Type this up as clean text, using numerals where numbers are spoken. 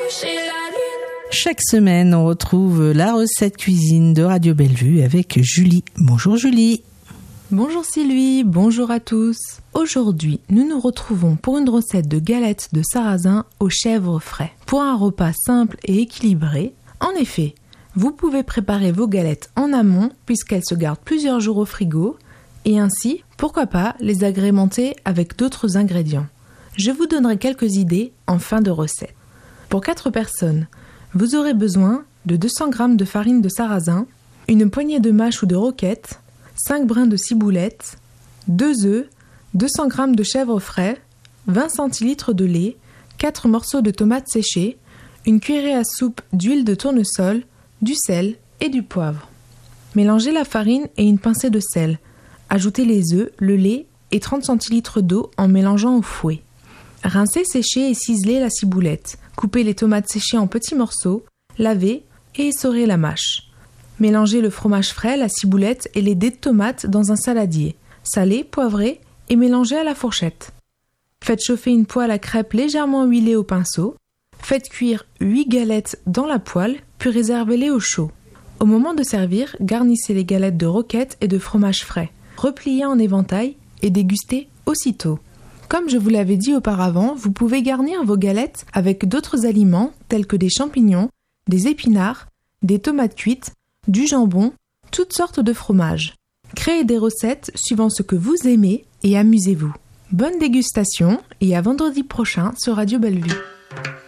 toucher la lune. Chaque semaine, on retrouve la recette cuisine de Radio Bellevue avec Julie. Bonjour Julie. Bonjour Sylvie, bonjour à tous. Aujourd'hui, nous nous retrouvons pour une recette de galettes de sarrasin aux chèvres frais. Pour un repas simple et équilibré, en effet, vous pouvez préparer vos galettes en amont puisqu'elles se gardent plusieurs jours au frigo et ainsi, pourquoi pas, les agrémenter avec d'autres ingrédients. Je vous donnerai quelques idées en fin de recette. Pour 4 personnes, vous aurez besoin de 200 g de farine de sarrasin, une poignée de mâches ou de roquettes, 5 brins de ciboulette, 2 œufs, 200 g de chèvre frais, 20 centilitres de lait, 4 morceaux de tomates séchées, une cuillerée à soupe d'huile de tournesol, du sel et du poivre. Mélangez la farine et une pincée de sel. Ajoutez les œufs, le lait et 30 centilitres d'eau en mélangeant au fouet. Rincez, séchez et ciselez la ciboulette. Coupez les tomates séchées en petits morceaux, lavez et essorez la mâche. Mélangez le fromage frais, la ciboulette et les dés de tomates dans un saladier. Salez, poivrez et mélangez à la fourchette. Faites chauffer une poêle à crêpes légèrement huilée au pinceau. Faites cuire 8 galettes dans la poêle, puis réservez-les au chaud. Au moment de servir, garnissez les galettes de roquettes et de fromage frais. Repliez en éventail et dégustez aussitôt. Comme je vous l'avais dit auparavant, vous pouvez garnir vos galettes avec d'autres aliments tels que des champignons, des épinards, des tomates cuites, du jambon, toutes sortes de fromages. Créez des recettes suivant ce que vous aimez et amusez-vous. Bonne dégustation et à vendredi prochain sur Radio Bellevue.